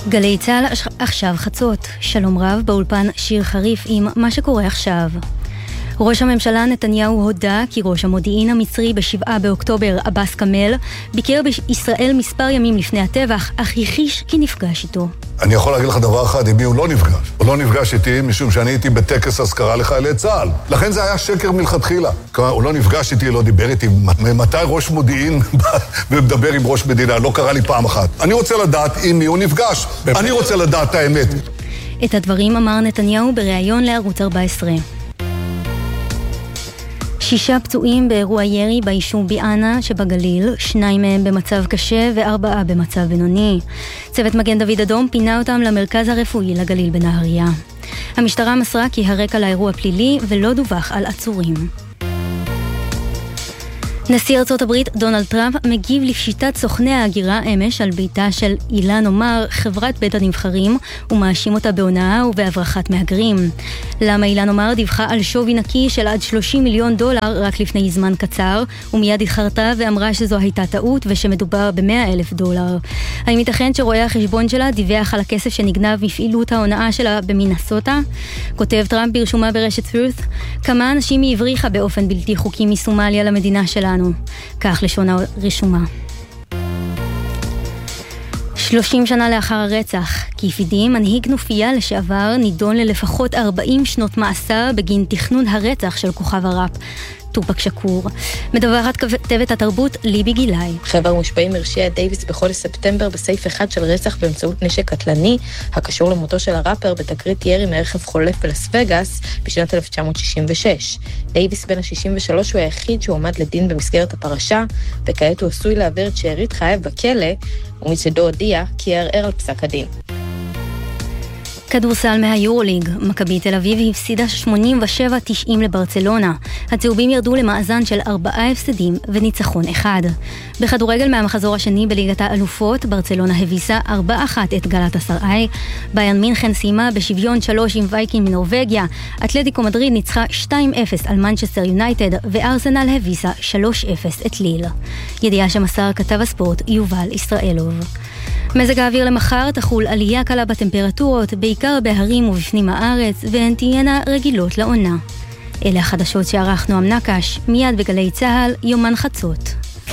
גלי צהל עכשיו חצות. שלום רב, באולפן שיר חריף עם מה שקורה עכשיו. ראש הממשלה נתניהו הודה כי ראש המודיעין המצרי ב7 באוקטובר, אבאס כמאל, ביקר בישראל מספר ימים לפני הטבח, אך יחיש כי נפגש איתו. אני יכול להגיד לך דבר אחד, עם מי הוא לא נפגש. הוא לא נפגש איתי משום שאני הייתי בטקס אזכרה לחיילי צה"ל. לכן זה היה שקר מלכתחילה. כלומר, הוא לא נפגש איתי, לא דיבר איתי. מתי ראש מודיעין ומדבר עם ראש מדינה? לא קרה לי פעם אחת. אני רוצה לדעת עם מי הוא נפגש. אני רוצה לדעת את האמת. את הדברים אמר נתניהו בריאיון לערוץ 14. 6 פצועים באירוע ירי ביישוב ביאנה שבגליל, 2 מהם במצב קשה ו4 במצב בינוני. צוות מגן דוד אדום פינה אותם למרכז הרפואי לגליל בנהריה. המשטרה מסרה כי הרקע לאירוע פלילי ולא דווח על עצורים. נשיא ארצות הברית דונלד טראמפ מגיב לפשיטת סוכני ההגירה אמש על ביתה של אילן אומר, חברת בית הנבחרים, ומאשים אותה בהונאה ובהברחת מהגרים. למה אילן אומר דיווחה על שווי נקי של עד $30 מיליון רק לפני זמן קצר, ומיד התחרתה ואמרה שזו הייתה טעות ושמדובר $100,000. האם ייתכן שרואה החשבון שלה דיווח על הכסף שנגנב מפעילות ההונאה שלה במינסוטה? כותב טראמפ ברשומה ברשת Truth, כמה אנשים היא הבריחה באופן בלתי חוקי מסומליה למדינה שלנו. כך לשון הרשומה. 30 שנה לאחר הרצח, קיפידי, מנהיג כנופיה לשעבר, נידון ללפחות 40 שנות מאסר בגין תכנון הרצח של כוכב הראפ טופק שקור. מדווחת כתבת התרבות ליבי גילאי. חבר מושפעים הרשיע את דייוויס בחודש ספטמבר בסעיף 1 של רצח באמצעות נשק קטלני, הקשור למותו של הראפר בתקרית ירי מרכב חולף בלס וגאס בשנת 1966. דייוויס בן ה-63 הוא היחיד שהועמד לדין במסגרת הפרשה, וכעת הוא עשוי להעביר את שארית חייו בכלא, ומצדו הודיע כי יערער על פסק הדין. כדורסל מהיורוליג, מכבי תל אביב הפסידה 87-90 לברצלונה. הצהובים ירדו למאזן של 4 הפסדים וניצחון 1. בכדורגל מהמחזור השני בליגת האלופות, ברצלונה הביסה 4-1 את גלאטסראי. ביירן מינכן סיימה בשוויון 3 עם וייקין מנורווגיה. אתלטיקו מדריד ניצחה 2-0 על מנצ'סטר יונייטד, וארסנל הביסה 3-0 את ליל. ידיעה שמסר כתב הספורט יובל ישראלוב. מזג האוויר למחר תחול עלייה קלה בטמפרטורות, בעיקר בהרים ובפנים הארץ, והן תהיינה רגילות לעונה. אלה החדשות שערך נועם נקש, מיד בגלי צהל, יומן חצות.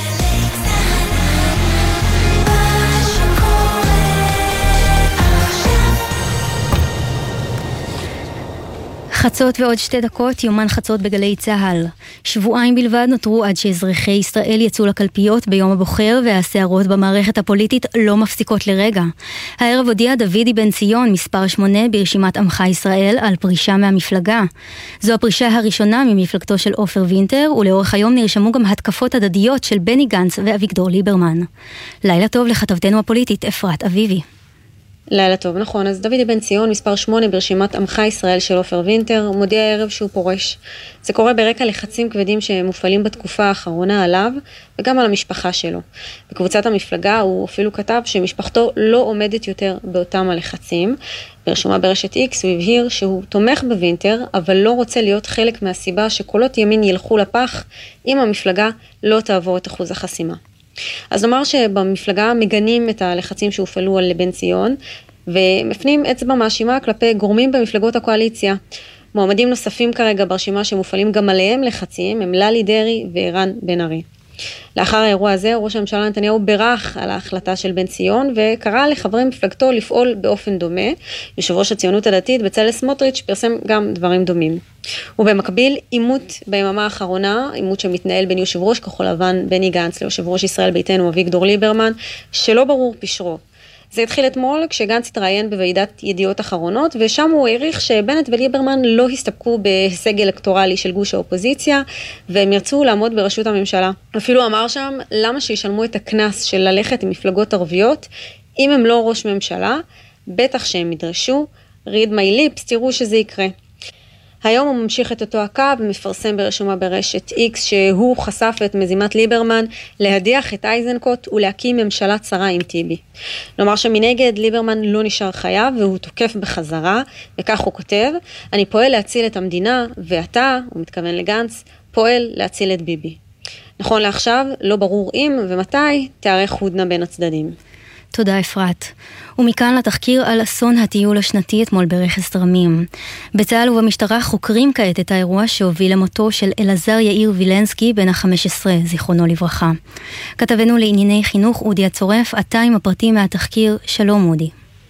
חצות ועוד 2 דקות, יומן חצות בגלי צהל. שבועיים בלבד נותרו עד שאזרחי ישראל יצאו לקלפיות ביום הבוחר, והסערות במערכת הפוליטית לא מפסיקות לרגע. הערב הודיע דוידי בן ציון, מספר 8 ברשימת עמך ישראל, על פרישה מהמפלגה. זו הפרישה הראשונה ממפלגתו של עופר וינטר, ולאורך היום נרשמו גם התקפות הדדיות של בני גנץ ואביגדור ליברמן. לילה טוב לכתבתנו הפוליטית אפרת אביבי. לילה טוב, נכון. אז דוידי בן ציון, מספר 8 ברשימת עמך ישראל של עופר וינטר, מודיע הערב שהוא פורש. זה קורה ברקע לחצים כבדים שמופעלים בתקופה האחרונה עליו, וגם על המשפחה שלו. בקבוצת המפלגה הוא אפילו כתב שמשפחתו לא עומדת יותר באותם הלחצים. ברשומה ברשת X הוא הבהיר שהוא תומך בווינטר, אבל לא רוצה להיות חלק מהסיבה שקולות ימין ילכו לפח, אם המפלגה לא תעבור את אחוז החסימה. אז נאמר שבמפלגה מגנים את הלחצים שהופעלו על בן ציון, ומפנים אצבע מאשימה כלפי גורמים במפלגות הקואליציה. מועמדים נוספים כרגע ברשימה שמופעלים גם עליהם לחצים, הם ללי דרי וערן בן ארי. לאחר האירוע הזה, ראש הממשלה נתניהו בירך על ההחלטה של בן ציון, וקרא לחברי מפלגתו לפעול באופן דומה. יושב ראש הציונות הדתית בצלאל סמוטריץ' פרסם גם דברים דומים. ובמקביל, עימות ביממה האחרונה, עימות שמתנהל בין יושב ראש כחול לבן בני גנץ ליושב ראש ישראל ביתנו אביגדור ליברמן, שלא ברור פשרו. זה התחיל אתמול כשגנץ התראיין בוועידת ידיעות אחרונות, ושם הוא העריך שבנט וליברמן לא הסתפקו בהישג אלקטורלי של גוש האופוזיציה, והם ירצו לעמוד בראשות הממשלה. אפילו אמר שם, למה שישלמו את הכנס של ללכת עם מפלגות ערביות, אם הם לא ראש ממשלה, בטח שהם ידרשו, read my lips, תראו שזה יקרה. היום הוא ממשיך את אותו הקו ומפרסם ברשומה ברשת X שהוא חשף את מזימת ליברמן להדיח את אייזנקוט ולהקים ממשלה צרה עם טיבי. נאמר שמנגד ליברמן לא נשאר חייב והוא תוקף בחזרה, וכך הוא כותב, אני פועל להציל את המדינה ואתה, הוא מתכוון לגנץ, פועל להציל את ביבי. נכון לעכשיו, לא ברור אם ומתי תארך הודנה בין הצדדים. תודה אפרת. ומכאן לתחקיר על אסון הטיול השנתי אתמול ברכס דרמים. בצה"ל ובמשטרה חוקרים כעת את האירוע שהוביל למותו של אלעזר יאיר וילנסקי בן ה-15, זיכרונו לברכה. כתבנו לענייני חינוך אודי הצורף, עתה עם הפרטים מהתחקיר. שלום אודי.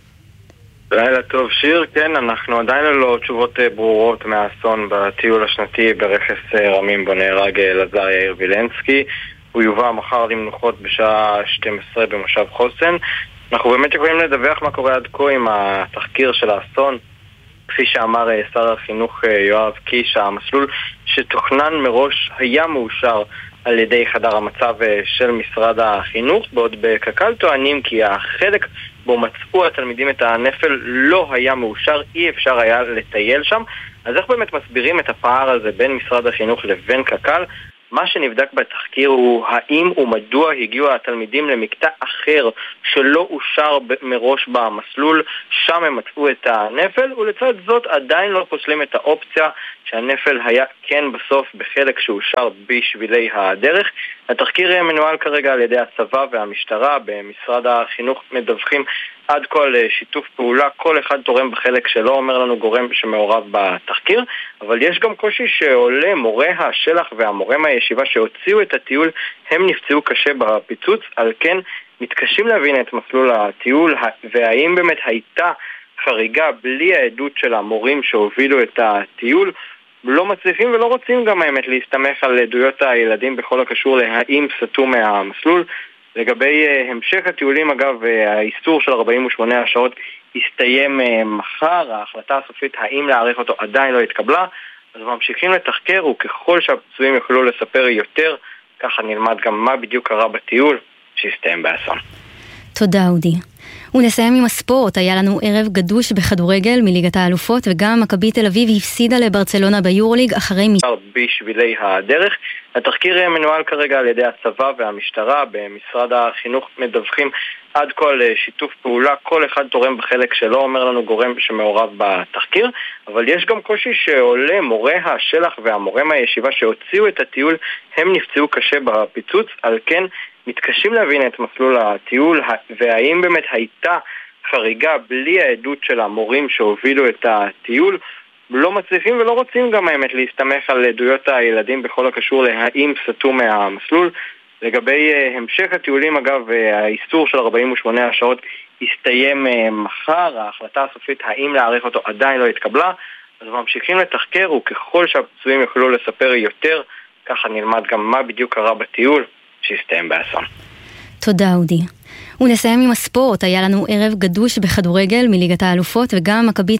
לילה טוב שיר, כן, אנחנו עדיין ללא תשובות ברורות מהאסון בטיול השנתי ברכס רמים בו נהרג אלעזר יאיר וילנסקי. הוא יובא מחר למנוחות בשעה 12 במושב חוסן. אנחנו באמת יכולים לדווח מה קורה עד כה עם התחקיר של האסון. כפי שאמר שר החינוך יואב קיש, המסלול שתוכנן מראש היה מאושר על ידי חדר המצב של משרד החינוך, בעוד בקק"ל טוענים כי החלק בו מצאו התלמידים את הנפל לא היה מאושר, אי אפשר היה לטייל שם. אז איך באמת מסבירים את הפער הזה בין משרד החינוך לבין קק"ל? מה שנבדק בתחקיר הוא האם ומדוע הגיעו התלמידים למקטע אחר שלא אושר מראש במסלול, שם הם מצאו את הנפל, ולצד זאת עדיין לא פוסלים את האופציה שהנפל היה כן בסוף בחלק שאושר בשבילי הדרך. התחקיר מנוהל כרגע על ידי הצבא והמשטרה. במשרד החינוך מדווחים עד כל שיתוף פעולה, כל אחד תורם בחלק שלו, אומר לנו גורם שמעורב בתחקיר, אבל יש גם קושי שעולה. מורה השלח והמורה מהישיבה שהוציאו את הטיול הם נפצעו קשה בפיצוץ, על כן מתקשים להבין את מסלול הטיול והאם באמת הייתה חריגה בלי העדות של המורים שהובילו את הטיול. לא מצליחים ולא רוצים גם האמת להסתמך על עדויות הילדים בכל הקשור להאם סטו מהמסלול. לגבי המשך הטיולים, אגב, האיסור של 48 השעות הסתיים מחר. ההחלטה הסופית האם להאריך אותו עדיין לא התקבלה, אז ממשיכים לתחקר, וככל שהפצועים יוכלו לספר יותר, ככה נלמד גם מה בדיוק קרה בטיול שהסתיים באסון. תודה אודי. ונסיים עם הספורט. היה לנו ערב גדוש בכדורגל מליגת האלופות, וגם מכבי תל אביב הפסידה לברצלונה ביורוליג אחרי בשבילי הדרך. התחקיר מנוהל כרגע על ידי הצבא והמשטרה. במשרד החינוך מדווחים עד כל שיתוף פעולה, כל אחד תורם בחלק שלו, אומר לנו גורם שמעורב בתחקיר, אבל יש גם קושי שעולה. מורה השלח והמורה מהישיבה שהוציאו את הטיול הם נפצעו קשה בפיצוץ, על כן מתקשים להבין את מסלול הטיול והאם באמת הייתה חריגה בלי העדות של המורים שהובילו את הטיול. לא מצליחים ולא רוצים גם האמת להסתמך על עדויות הילדים בכל הקשור להאם סטו מהמסלול. לגבי המשך הטיולים, אגב, האיסור של 48 השעות הסתיים מחר. ההחלטה הסופית האם להאריך אותו עדיין לא התקבלה, אז ממשיכים לתחקר, וככל שהפצועים יוכלו לספר יותר, ככה נלמד גם מה בדיוק קרה בטיול שהסתיים באסון. תודה אודי. ונסיים עם הספורט. היה לנו ערב גדוש בכדורגל מליגת האלופות, וגם מכבי